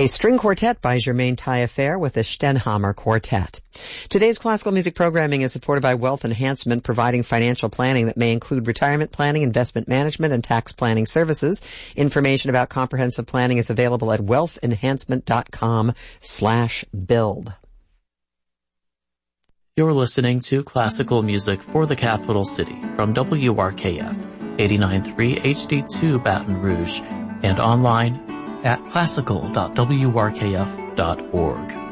A string quartet by Germaine Taillefer with the Stenhamer Quartet. Today's classical music programming is supported by Wealth Enhancement, providing financial planning that may include retirement planning, investment management, and tax planning services. Information about comprehensive planning is available at wealthenhancement.com/build. You're listening to Classical Music for the Capital City from WRKF 89.3 HD2 Baton Rouge and online at classical.wrkf.org.